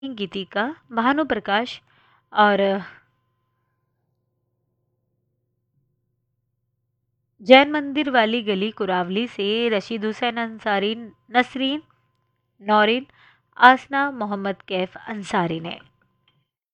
गीतिका, भानुप्रकाश और जैन मंदिर वाली गली कुरावली से रशीद हुसैन अंसारी, नसरीन, नौरीन, आसना, मोहम्मद कैफ अंसारी ने।